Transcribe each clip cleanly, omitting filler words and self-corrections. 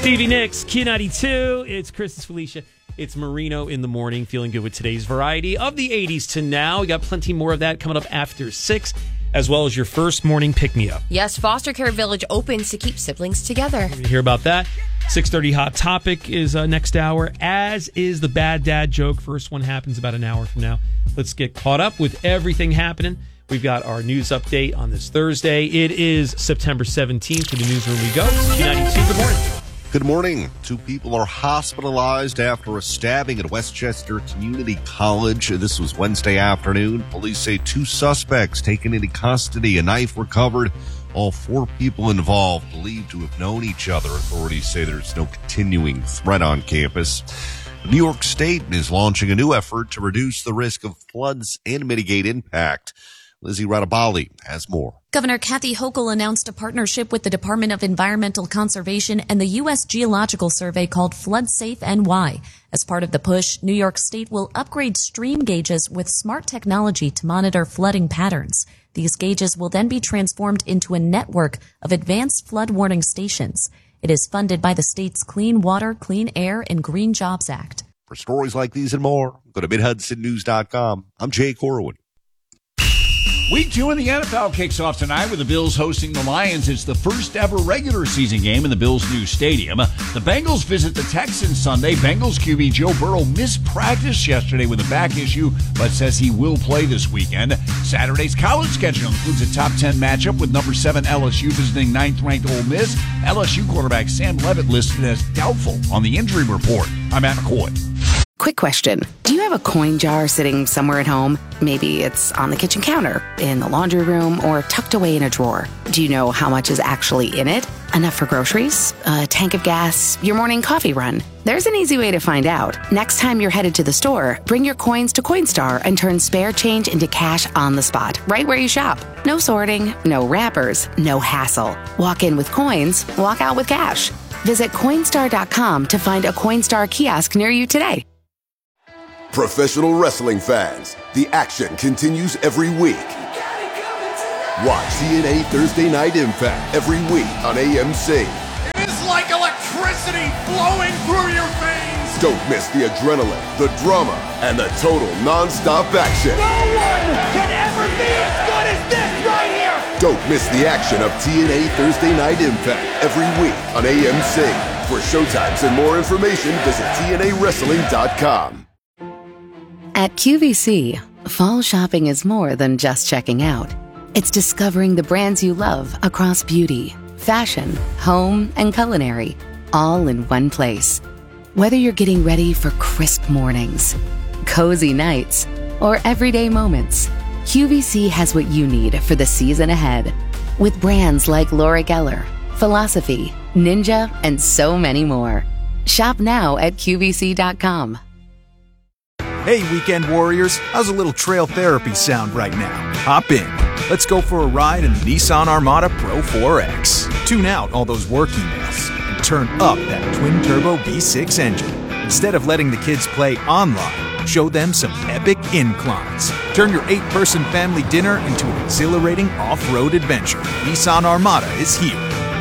Stevie Nicks, Q92. It's Chris, it's Felicia. It's Marino in the morning. Feeling good with today's variety of the 80s to now. We got plenty more of that coming up after 6, as well as your first morning pick-me-up. Yes, foster care village opens to keep siblings together. You hear about that. 6:30 Hot Topic is next hour, as is the Bad Dad joke. First one happens about an hour from now. Let's get caught up with everything happening. We've got our news update on this Thursday. It is September 17th. To the newsroom we go. Q92, good morning. Good morning. 2 people are hospitalized after a stabbing at Westchester Community College. This was Wednesday afternoon. Police say 2 suspects taken into custody. A knife recovered. All 4 people involved believed to have known each other. Authorities say there's no continuing threat on campus. New York State is launching a new effort to reduce the risk of floods and mitigate impact. Lizzie Radabali has more. Governor Kathy Hochul announced a partnership with the Department of Environmental Conservation and the U.S. Geological Survey called Flood Safe NY. As part of the push, New York State will upgrade stream gauges with smart technology to monitor flooding patterns. These gauges will then be transformed into a network of advanced flood warning stations. It is funded by the state's Clean Water, Clean Air, and Green Jobs Act. For stories like these and more, go to MidHudsonNews.com. I'm Jay Corwin. Week 2 in the NFL kicks off tonight with the Bills hosting the Lions. It's the first ever regular season game in the Bills' new stadium. The Bengals visit the Texans Sunday. Bengals QB Joe Burrow missed practice yesterday with a back issue, but says he will play this weekend. Saturday's college schedule includes a top 10 matchup with number 7 LSU visiting 9th-ranked Ole Miss. LSU quarterback Sam Levitt listed as doubtful on the injury report. I'm Matt McCoy. Quick question. Do you have a coin jar sitting somewhere at home? Maybe it's on the kitchen counter, in the laundry room, or tucked away in a drawer. Do you know how much is actually in it? Enough for groceries? A tank of gas? Your morning coffee run? There's an easy way to find out. Next time you're headed to the store, bring your coins to Coinstar and turn spare change into cash on the spot, right where you shop. No sorting, no wrappers, no hassle. Walk in with coins, walk out with cash. Visit Coinstar.com to find a Coinstar kiosk near you today. Professional wrestling fans, the action continues every week. Watch TNA Thursday Night Impact every week on AMC. It is like electricity flowing through your veins. Don't miss the adrenaline, the drama, and the total non-stop action. No one can ever be as good as this right here. Don't miss the action of TNA Thursday Night Impact every week on AMC. For showtimes and more information, visit TNAWrestling.com. At QVC, fall shopping is more than just checking out. It's discovering the brands you love across beauty, fashion, home, and culinary, all in one place. Whether you're getting ready for crisp mornings, cozy nights, or everyday moments, QVC has what you need for the season ahead. With brands like Laura Geller, Philosophy, Ninja, and so many more. Shop now at QVC.com. Hey, weekend warriors, how's a little trail therapy sound right now? Hop in. Let's go for a ride in the Nissan Armada Pro 4X. Tune out all those work emails and turn up that twin-turbo V6 engine. Instead of letting the kids play online, show them some epic inclines. Turn your 8-person family dinner into an exhilarating off-road adventure. Nissan Armada is here.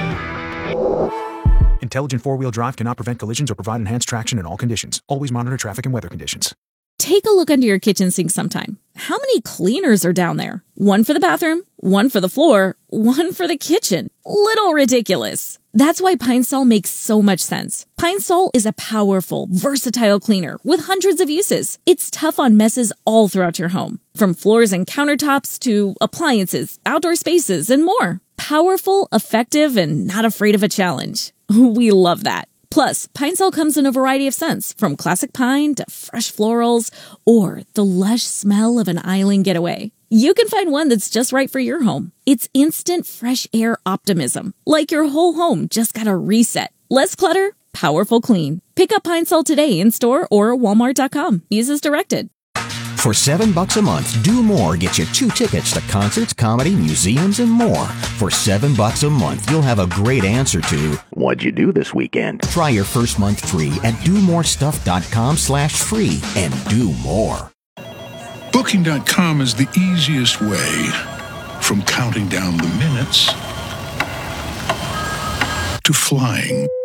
Intelligent four-wheel drive cannot prevent collisions or provide enhanced traction in all conditions. Always monitor traffic and weather conditions. Take a look under your kitchen sink sometime. How many cleaners are down there? One for the bathroom, one for the floor, one for the kitchen. Little ridiculous. That's why Pine Sol makes so much sense. Pine Sol is a powerful, versatile cleaner with hundreds of uses. It's tough on messes all throughout your home, from floors and countertops to appliances, outdoor spaces, and more. Powerful, effective, and not afraid of a challenge. We love that. Plus, Pine Sol comes in a variety of scents, from classic pine to fresh florals, or the lush smell of an island getaway. You can find one that's just right for your home. It's instant fresh air optimism, like your whole home just got a reset. Less clutter, powerful clean. Pick up Pine Sol today in store or Walmart.com. Use as directed. For $7 a month, Do More gets you 2 tickets to concerts, comedy, museums, and more. For $7 a month, you'll have a great answer to, what'd you do this weekend? Try your first month free at domorestuff.com/free and do more. Booking.com is the easiest way from counting down the minutes to flying.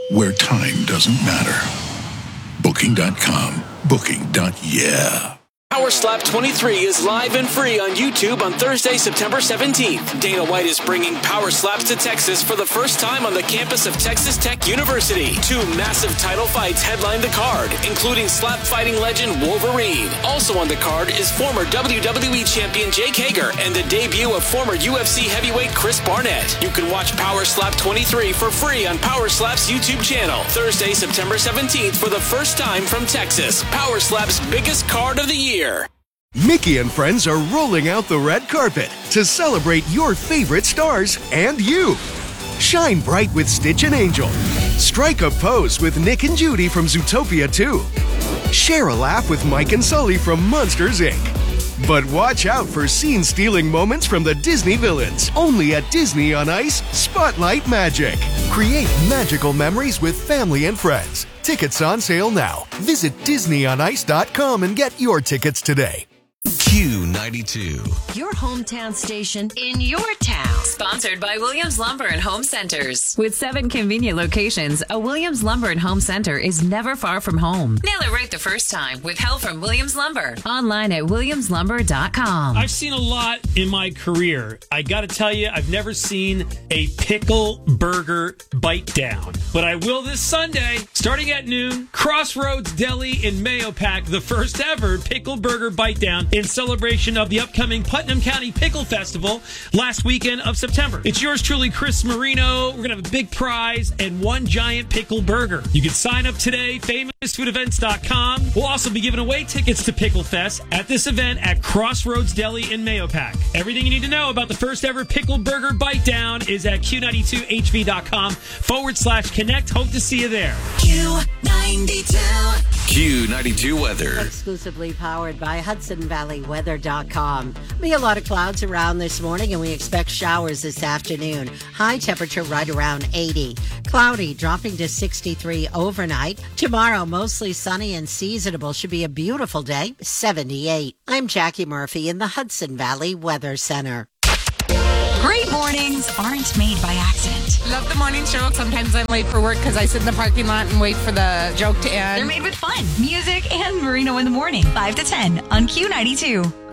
where time doesn't matter. Booking.com. Booking.yeah. Power Slap 23 is live and free on YouTube on Thursday, September 17th. Dana White is bringing Power Slaps to Texas for the first time on the campus of Texas Tech University. 2 massive title fights headline the card, including slap fighting legend Wolverine. Also on the card is former WWE champion Jake Hager and the debut of former UFC heavyweight Chris Barnett. You can watch Power Slap 23 for free on Power Slap's YouTube channel. Thursday, September 17th for the first time from Texas. Power Slap's biggest card of the year. Mickey and friends are rolling out the red carpet to celebrate your favorite stars and you. Shine bright with Stitch and Angel. Strike a pose with Nick and Judy from Zootopia 2. Share a laugh with Mike and Sully from Monsters, Inc. But watch out for scene-stealing moments from the Disney villains. Only at Disney on Ice Spotlight Magic. Create magical memories with family and friends. Tickets on sale now. Visit DisneyOnIce.com and get your tickets today. Q92. Your hometown station in your town. Sponsored by Williams Lumber and Home Centers. With 7 convenient locations, a Williams Lumber and Home Center is never far from home. Nail it right the first time with help from Williams Lumber. Online at WilliamsLumber.com. I've seen a lot in my career. I got to tell you, I've never seen a pickle burger bite down. But I will this Sunday, starting at noon, Crossroads Deli in Mahopac, the first ever pickle burger bite down in celebration of the upcoming Putnam County Pickle Festival last weekend of September. It's yours truly, Chris Marino. We're going to have a big prize and 1 giant pickle burger. You can sign up today, famousfoodevents.com. We'll also be giving away tickets to Pickle Fest at this event at Crossroads Deli in Mahopac. Everything you need to know about the first ever pickle burger bite down is at Q92HV.com/connect. Hope to see you there. Q92. Q92 weather. Exclusively powered by HudsonValleyWeather.com. Be a lot of clouds around this morning, and we expect showers this afternoon. High temperature right around 80. Cloudy, dropping to 63 overnight. Tomorrow, mostly sunny and seasonable. Should be a beautiful day, 78. I'm Jackie Murphy in the Hudson Valley Weather Center. Great mornings aren't made by accident. Love the morning show. Sometimes I'm late for work because I sit in the parking lot and wait for the joke to end. They're made with fun, music, and Marino in the morning, 5 to 10 on Q92.